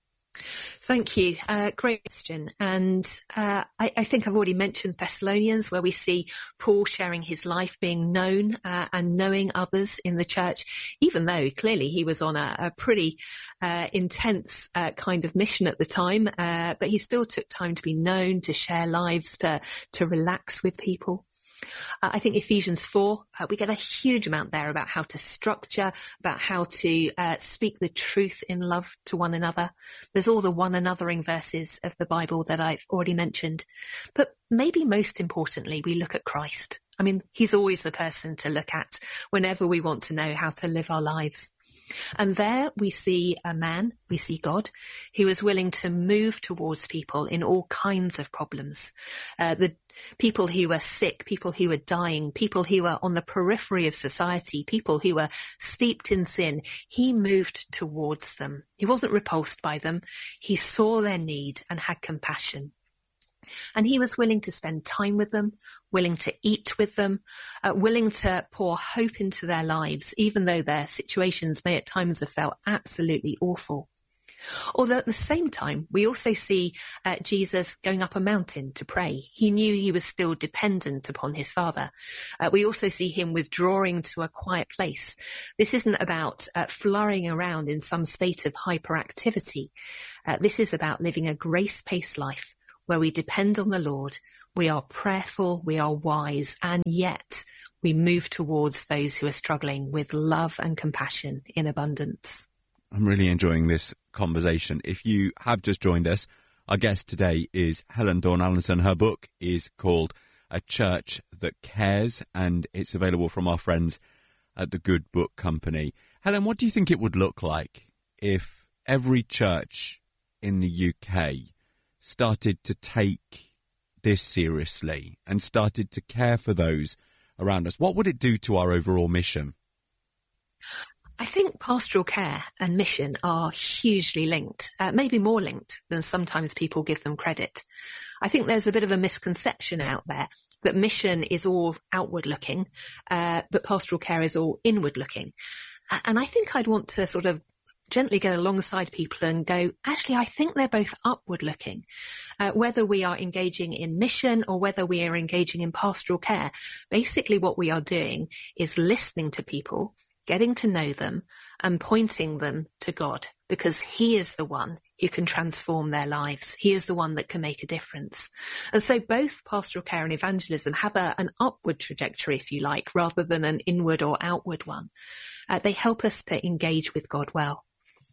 Thank you. Uh, great question. And uh, I, I think I've already mentioned Thessalonians, where we see Paul sharing his life, being known uh, and knowing others in the church, even though clearly he was on a, a pretty uh, intense uh, kind of mission at the time. Uh, but he still took time to be known, to share lives, to, to relax with people. Uh, I think Ephesians four, uh, we get a huge amount there about how to structure, about how to uh, speak the truth in love to one another. There's all the one anothering verses of the Bible that I've already mentioned. But maybe most importantly, we look at Christ. I mean, he's always the person to look at whenever we want to know how to live our lives. And there we see a man, we see God, who is willing to move towards people in all kinds of problems. Uh, the people who were sick, people who were dying, people who were on the periphery of society, people who were steeped in sin. He moved towards them. He wasn't repulsed by them. He saw their need and had compassion. And he was willing to spend time with them, willing to eat with them, uh, willing to pour hope into their lives, even though their situations may at times have felt absolutely awful. Although at the same time, we also see uh, Jesus going up a mountain to pray. He knew he was still dependent upon his Father. Uh, we also see him withdrawing to a quiet place. This isn't about uh, flurrying around in some state of hyperactivity. Uh, this is about living a grace-paced life where we depend on the Lord, we are prayerful, we are wise, and yet we move towards those who are struggling with love and compassion in abundance. I'm really enjoying this conversation. If you have just joined us, our guest today is Helen Dorn-Allinson. Her book is called A Church That Cares, and it's available from our friends at the Good Book Company. Helen, what do you think it would look like if every church in the U K started to take this seriously and started to care for those around us? What would it do to our overall mission? I think pastoral care and mission are hugely linked, uh, maybe more linked than sometimes people give them credit. I think there's a bit of a misconception out there that mission is all outward looking, uh, but pastoral care is all inward looking. And I think I'd want to sort of gently get alongside people and go, actually, I think they're both upward looking. Uh, whether we are engaging in mission or whether we are engaging in pastoral care, basically what we are doing is listening to people, getting to know them and pointing them to God, because he is the one who can transform their lives. He is the one that can make a difference. And so both pastoral care and evangelism have a, an upward trajectory, if you like, rather than an inward or outward one. Uh, they help us to engage with God well.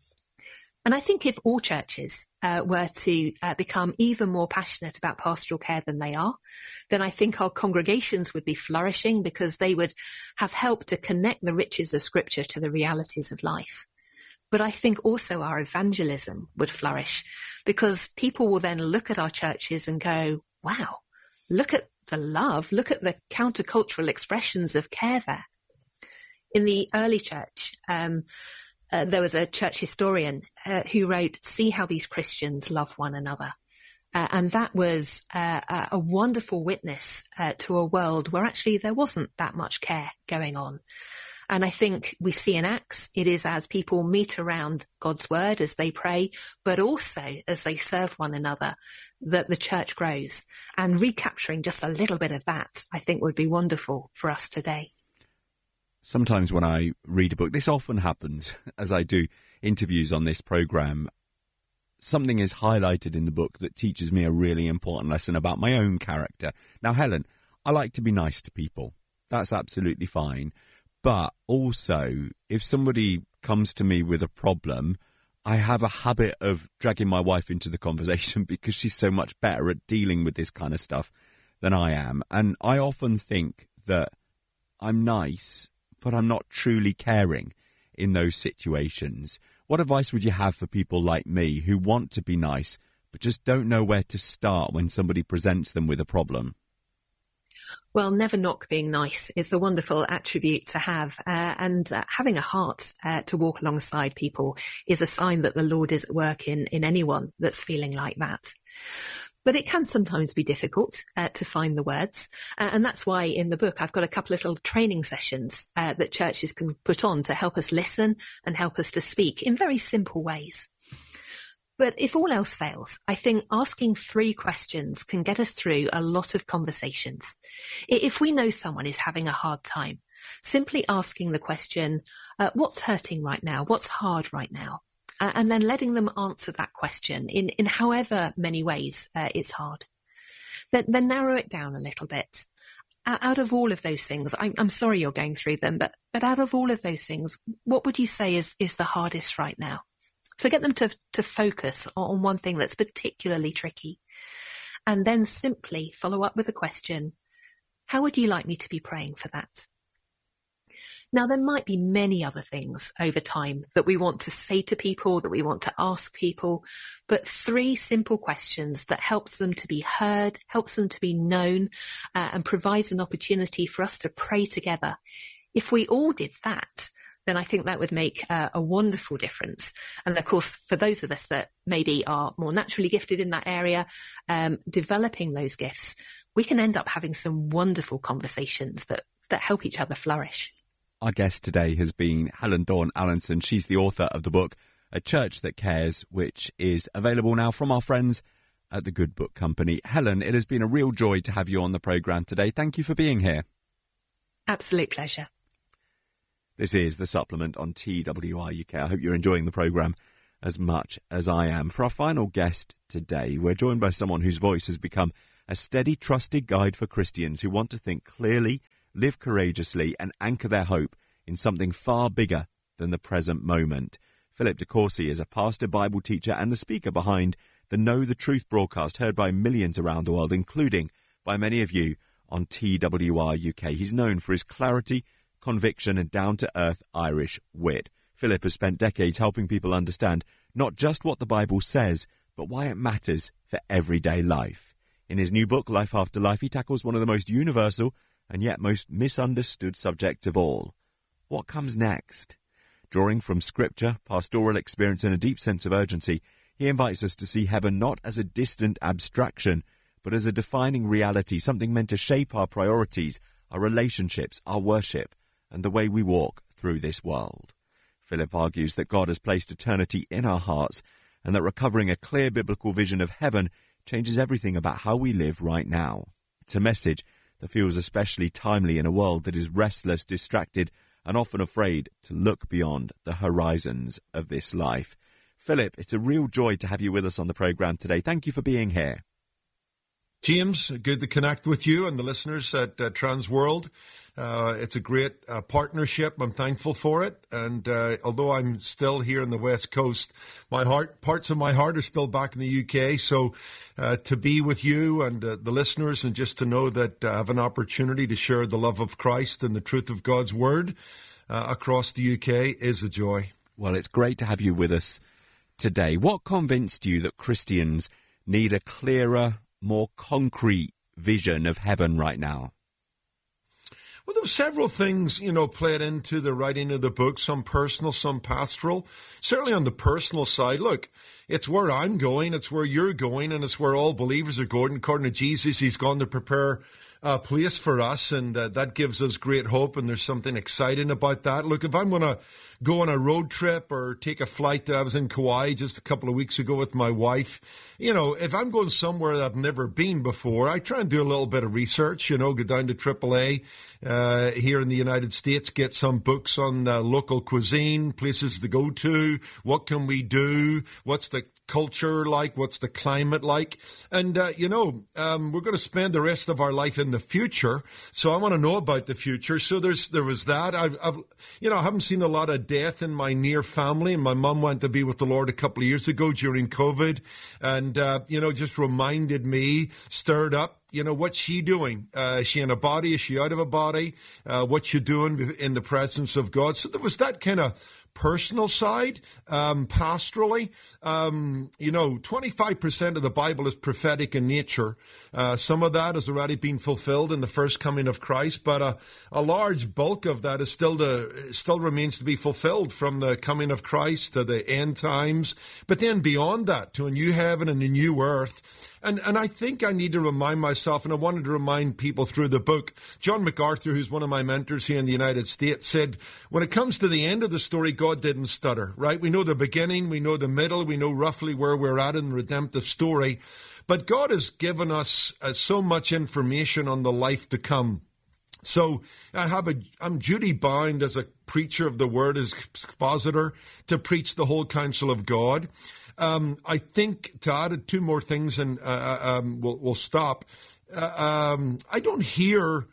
And I think if all churches uh, were to uh, become even more passionate about pastoral care than they are, then I think our congregations would be flourishing, because they would have helped to connect the riches of Scripture to the realities of life. But I think also our evangelism would flourish, because people will then look at our churches and go, wow, look at the love, look at the countercultural expressions of care there. In the early church, um, Uh, there was a church historian uh, who wrote, "See how these Christians love one another." Uh, and that was uh, a wonderful witness uh, to a world where actually there wasn't that much care going on. And I think we see in Acts, it is as people meet around God's word, as they pray, but also as they serve one another, that the church grows. And recapturing just a little bit of that, I think, would be wonderful for us today. Sometimes when I read a book, this often happens as I do interviews on this programme, something is highlighted in the book that teaches me a really important lesson about my own character. Now, Helen, I like to be nice to people. That's absolutely fine. But also, if somebody comes to me with a problem, I have a habit of dragging my wife into the conversation because she's so much better at dealing with this kind of stuff than I am. And I often think that I'm nice, but I'm not truly caring in those situations. What advice would you have for people like me who want to be nice, but just don't know where to start when somebody presents them with a problem? Well, never not being nice is a wonderful attribute to have. Uh, and uh, having a heart uh, to walk alongside people is a sign that the Lord is at work in, in anyone that's feeling like that. But it can sometimes be difficult uh, to find the words. Uh, and that's why in the book, I've got a couple of little training sessions uh, that churches can put on to help us listen and help us to speak in very simple ways. But if all else fails, I think asking three questions can get us through a lot of conversations. If we know someone is having a hard time, simply asking the question, uh, what's hurting right now? What's hard right now? Uh, and then letting them answer that question in, in however many ways uh, it's hard. Then, then narrow it down a little bit. Uh, out of all of those things, I'm, I'm sorry you're going through them, but, but out of all of those things, what would you say is, is the hardest right now? So get them to, to focus on one thing that's particularly tricky. And then simply follow up with a question, how would you like me to be praying for that? Now, there might be many other things over time that we want to say to people, that we want to ask people, but three simple questions that helps them to be heard, helps them to be known, uh, and provides an opportunity for us to pray together. If we all did that, then I think that would make uh, a wonderful difference. And of course, for those of us that maybe are more naturally gifted in that area, um, developing those gifts, we can end up having some wonderful conversations that, that help each other flourish. Our guest today has been Helen Dawn Allinson. She's the author of the book, A Church That Cares, which is available now from our friends at the Good Book Company. Helen, it has been a real joy to have you on the programme today. Thank you for being here. Absolute pleasure. This is The Supplement on T W R U K. I hope you're enjoying the programme as much as I am. For our final guest today, we're joined by someone whose voice has become a steady, trusted guide for Christians who want to think clearly, live courageously and anchor their hope in something far bigger than the present moment. Philip de Courcy is a pastor, Bible teacher and the speaker behind the Know the Truth broadcast, heard by millions around the world, including by many of you on T W R U K. He's known for his clarity, conviction and down-to-earth Irish wit. Philip has spent decades helping people understand not just what the Bible says, but why it matters for everyday life. In his new book, Life After Life, he tackles one of the most universal and yet most misunderstood subjects of all. What comes next? Drawing from scripture, pastoral experience and a deep sense of urgency, he invites us to see heaven not as a distant abstraction, but as a defining reality, something meant to shape our priorities, our relationships, our worship, and the way we walk through this world. Philip argues that God has placed eternity in our hearts, and that recovering a clear biblical vision of heaven changes everything about how we live right now. It's a message that feels especially timely in a world that is restless, distracted, and often afraid to look beyond the horizons of this life. Philip, it's a real joy to have you with us on the programme today. Thank you for being here. James, good to connect with you and the listeners at uh, Transworld. Uh, it's a great uh, partnership. I'm thankful for it. And uh, although I'm still here on the West Coast, my heart, parts of my heart are still back in the U K. So uh, to be with you and uh, the listeners, and just to know that uh, I have an opportunity to share the love of Christ and the truth of God's word uh, across the U K is a joy. Well, it's great to have you with us today. What convinced you that Christians need a clearer, more concrete vision of heaven right now? Well, there were several things, you know, played into the writing of the book, some personal, some pastoral. Certainly on the personal side, look, it's where I'm going, it's where you're going, and it's where all believers are going. According to Jesus, he's gone to prepare a place for us, and uh, that gives us great hope, and there's something exciting about that. Look, if I'm going to go on a road trip or take a flight, I was in Kauai just a couple of weeks ago with my wife. You know, if I'm going somewhere that I've never been before, I try and do a little bit of research, you know, go down to triple A uh, here in the United States, get some books on uh, local cuisine, places to go to, what can we do, what's the culture like, what's the climate like, and uh, you know, um, we're going to spend the rest of our life in the future, so I want to know about the future. So there's there was that. I've, I've you know, I haven't seen a lot of death in my near family, and my mum went to be with the Lord a couple of years ago during COVID, and uh, you know, just reminded me, stirred up, you know, what's she doing? Uh, is she in a body? Is she out of a body? Uh, what's she doing in the presence of God? So there was that kind of personal side, um, pastorally. Um, you know, twenty-five percent of the Bible is prophetic in nature. Uh, some of that has already been fulfilled in the first coming of Christ, but a, a large bulk of that is still to, still remains to be fulfilled from the coming of Christ to the end times. But then beyond that, to a new heaven and a new earth. And and I think I need to remind myself, and I wanted to remind people through the book, John MacArthur, who's one of my mentors here in the United States, said, when it comes to the end of the story, God didn't stutter, right? We know the beginning, we know the middle, we know roughly where we're at in the redemptive story. But God has given us uh, so much information on the life to come. So I have a, I'm duty bound as a preacher of the word, as expositor, to preach the whole counsel of God. Um, I think, to add two more things, and uh, um, we'll, we'll stop. Uh, um, I don't hear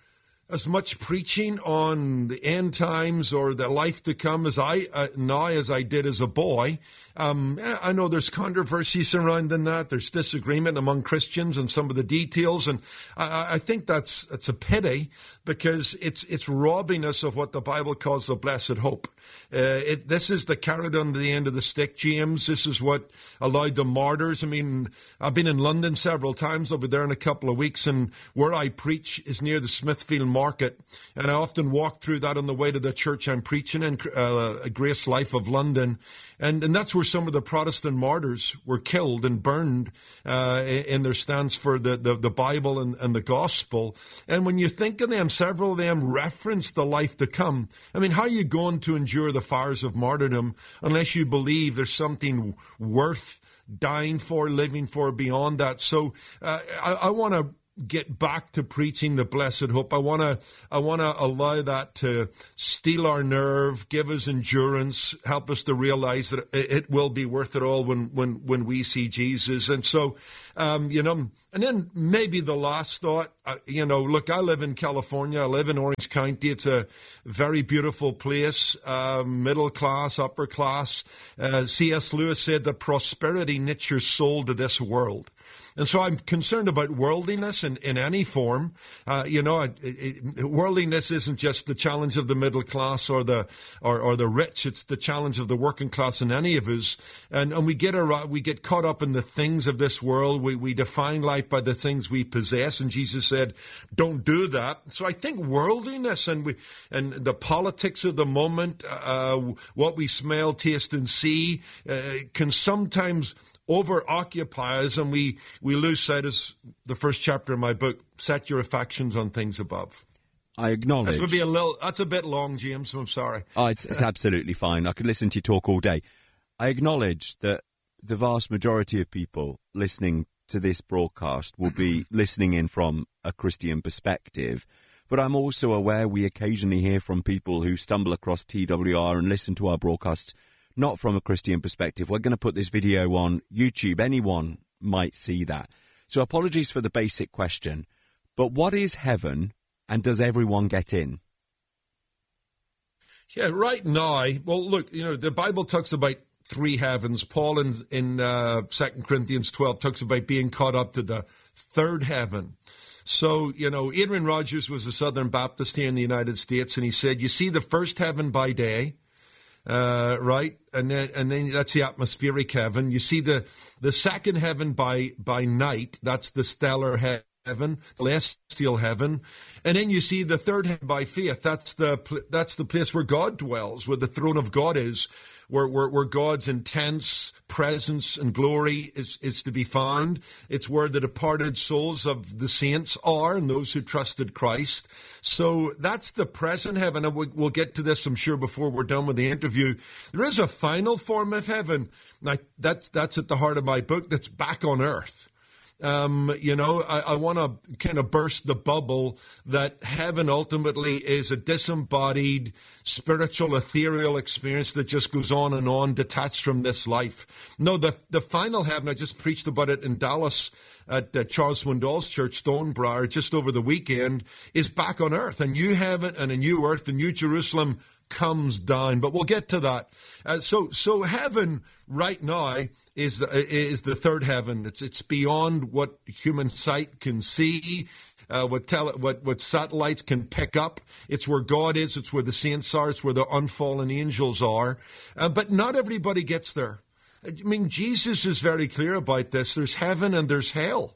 as much preaching on the end times or the life to come as I uh, now as I did as a boy. Um, I know there's controversy surrounding that. There's disagreement among Christians on some of the details, and I, I think that's it's a pity because it's it's robbing us of what the Bible calls the blessed hope. Uh, it, this is the carrot on the end of the stick, James. This is what allowed the martyrs. I mean, I've been in London several times. I'll be there in a couple of weeks, and where I preach is near the Smithfield Market, and I often walk through that on the way to the church I'm preaching in, uh, Grace Life of London, and and that's where some of the Protestant martyrs were killed and burned uh, in their stance for the, the, the Bible and, and the gospel. And when you think of them, several of them reference the life to come. I mean, how are you going to endure the fires of martyrdom unless you believe there's something worth dying for, living for beyond that? So uh, I, I want to get back to preaching the blessed hope. I want to I want to allow that to steel our nerve, give us endurance, help us to realize that it, it will be worth it all when when when we see Jesus. And so, um, you know, and then maybe the last thought, uh, you know, look, I live in California. I live in Orange County. It's a very beautiful place, uh, middle class, upper class. Uh, C S Lewis said that prosperity knits your soul to this world. And so I'm concerned about worldliness in, in any form. Uh, you know, it, it, worldliness isn't just the challenge of the middle class or the or, or the rich. It's the challenge of the working class in any of us. And, and we get around, we get caught up in the things of this world. We, we define life by the things we possess. And Jesus said, don't do that. So I think worldliness and we and the politics of the moment, uh, what we smell, taste, and see, uh, can sometimes over-occupy us, and we, we lose sight, as the first chapter of my book, set your affections on things above. I acknowledge. This would be a little, that's a bit long, James, I'm sorry. Oh, it's, it's absolutely fine. I could listen to you talk all day. I acknowledge that the vast majority of people listening to this broadcast will be listening in from a Christian perspective, but I'm also aware we occasionally hear from people who stumble across T W R and listen to our broadcasts not from a Christian perspective. We're going to put this video on YouTube. Anyone might see that. So apologies for the basic question, but what is heaven and does everyone get in? Yeah, right now, well, look, you know, the Bible talks about three heavens. Paul in, in uh, Second Corinthians twelve talks about being caught up to the third heaven. So, you know, Adrian Rogers was a Southern Baptist here in the United States, and he said, you see the first heaven by day, Uh, right, and then and then that's the atmospheric heaven. You see the the second heaven by by night. That's the stellar heaven, celestial heaven, and then you see the third heaven by faith. That's the that's the place where God dwells, where the throne of God is, where where, where God's intense presence and glory is is to be found. It's where the departed souls of the saints are and those who trusted Christ. So that's the present heaven, and we'll get to this, I'm sure, before we're done with the interview. There is a final form of heaven. Now, that's that's at the heart of my book. That's back on earth. Um, you know, I, I want to kind of burst the bubble that heaven ultimately is a disembodied, spiritual, ethereal experience that just goes on and on, detached from this life. No, the the final heaven, I just preached about it in Dallas at uh, Charles Swindoll's church, Stonebriar, just over the weekend, is back on earth. A new heaven and a new earth, the new Jerusalem comes down. But we'll get to that. Uh, so, so heaven right now is the, is the third heaven. It's it's beyond what human sight can see, uh, what tele, what what satellites can pick up. It's where God is. It's where the saints are. It's where the unfallen angels are. Uh, but not everybody gets there. I mean, Jesus is very clear about this. There's heaven and there's hell.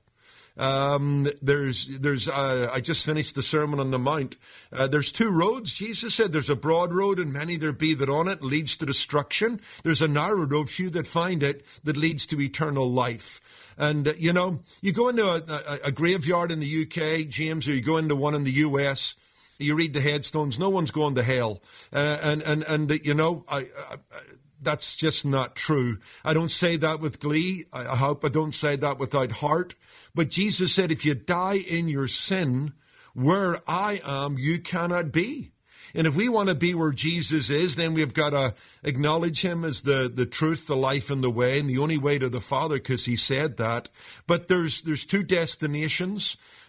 Um, there's, there's, uh, I just finished the Sermon on the Mount. Uh, there's two roads. Jesus said there's a broad road and many there be that on it leads to destruction. There's a narrow road, few that find it, that leads to eternal life. And, uh, you know, you go into a, a, a graveyard in the U K, James, or you go into one in the U S, you read the headstones, no one's going to hell. Uh, and, and, and, uh, you know, I, I, that's just not true. I don't say that with glee. I hope I don't say that without heart. But Jesus said, if you die in your sin, where I am, you cannot be. And if we want to be where Jesus is, then we've got to acknowledge him as the, the truth, the life, and the way, and the only way to the Father, because he said that. But there's there's two destinations.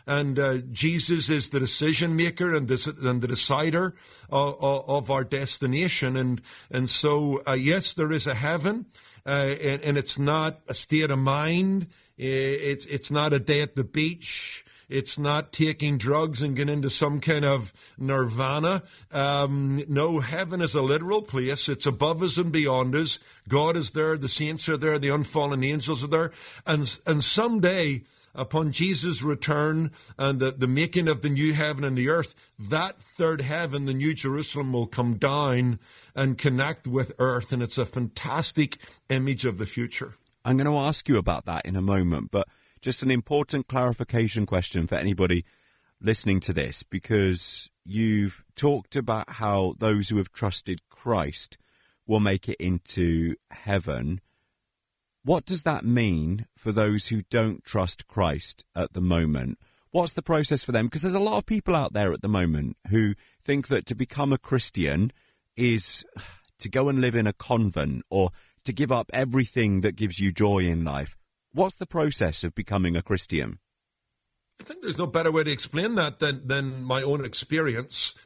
and uh, Jesus is the decision maker and, this, and the decider of, of our destination. And and so, uh, yes, there is a heaven, uh, and, and it's not a state of mind. It's it's not a day at the beach. It's not taking drugs and getting into some kind of nirvana. Um, no, heaven is a literal place. It's above us and beyond us. God is there. The saints are there. The unfallen angels are there. And, and someday, upon Jesus' return and the, the making of the new heaven and the earth, that third heaven, the New Jerusalem, will come down and connect with earth. And it's a fantastic image of the future. I'm going to ask you about that in a moment, but just an important clarification question for anybody listening to this, because you've talked about how those who have trusted Christ will make it into heaven. What does that mean for those who don't trust Christ at the moment? What's the process for them? Because there's a lot of people out there at the moment who think that to become a Christian is to go and live in a convent or to give up everything that gives you joy in life. What's the process of becoming a Christian? I think there's no better way to explain that than, than my own experience.